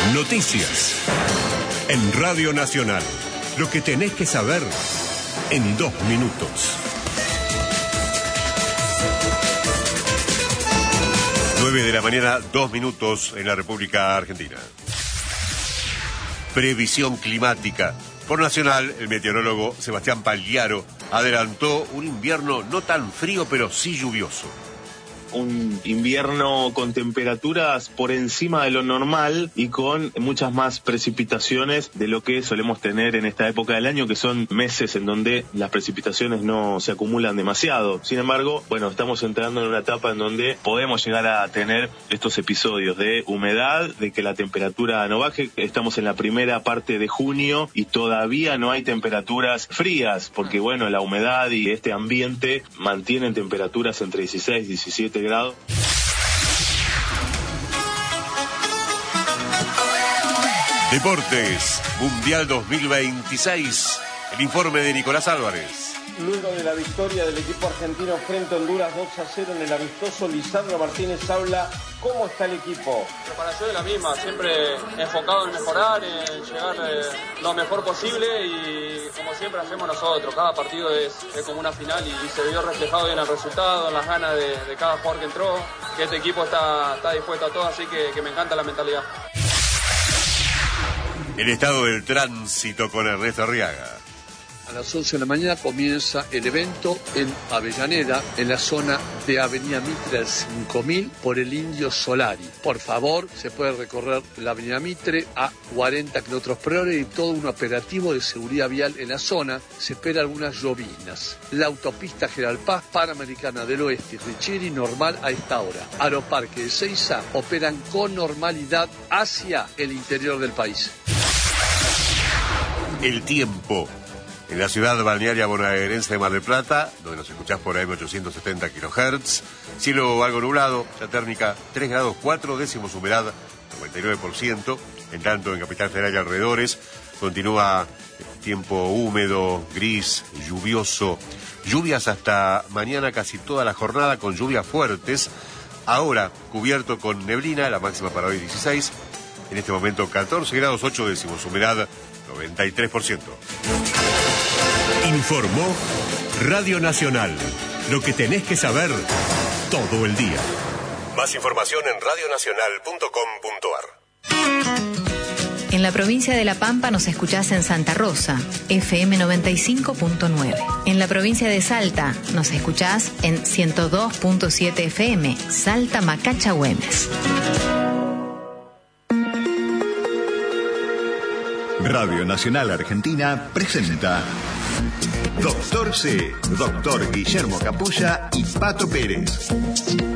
Noticias. En Radio Nacional. Lo que tenés que saber en 2 minutos. 9 de la mañana, 2 minutos en la República Argentina. Previsión climática. Por Nacional, el meteorólogo Sebastián Pagliaro adelantó un invierno no tan frío, pero sí lluvioso. Un invierno con temperaturas por encima de lo normal y con muchas más precipitaciones de lo que solemos tener en esta época del año, que son meses en donde las precipitaciones no se acumulan demasiado. Sin embargo, bueno, estamos entrando en una etapa en donde podemos llegar a tener estos episodios de humedad, de que la temperatura no baje. Estamos en la primera parte de junio y todavía no hay temperaturas frías, porque bueno, la humedad y este ambiente mantienen temperaturas entre 16 y 17 grados. Deportes, Mundial 2026. El informe de Nicolás Álvarez. Luego de la victoria del equipo argentino frente a Honduras 2-0 en el amistoso, Lisandro Martínez habla cómo está el equipo. La preparación es la misma, siempre enfocado en mejorar, en llegar lo mejor posible y como siempre hacemos nosotros. Cada partido es como una final y se vio reflejado en el resultado, en las ganas de cada jugador que entró, que este equipo está dispuesto a todo, así que me encanta la mentalidad. El estado del tránsito con Ernesto Arriaga. A las 11 de la mañana comienza el evento en Avellaneda, en la zona de Avenida Mitre al 5000 por el Indio Solari. Por favor, se puede recorrer la Avenida Mitre a 40 km por hora y todo un operativo de seguridad vial en la zona. Se espera algunas llovinas. La autopista General Paz, Panamericana del Oeste y Richeri normal a esta hora. Aeroparque de Seiza operan con normalidad hacia el interior del país. El tiempo. En la ciudad balnearia bonaerense de Mar del Plata, donde nos escuchás por AM 870 kHz, cielo algo nublado, la térmica 3 grados 4 décimos, humedad 99%, en tanto en Capital Federal y alrededores continúa tiempo húmedo, gris, lluvioso, lluvias hasta mañana casi toda la jornada con lluvias fuertes, ahora cubierto con neblina, la máxima para hoy 16, en este momento 14 grados 8 décimos, humedad 93%. Informó Radio Nacional. Lo que tenés que saber todo el día. Más información en radionacional.com.ar. En la provincia de La Pampa nos escuchás en Santa Rosa, FM 95.9. En la provincia de Salta nos escuchás en 102.7 FM, Salta Macacha Güemes. Radio Nacional Argentina presenta Doctor C, Doctor Guillermo Capulla y Pato Pérez.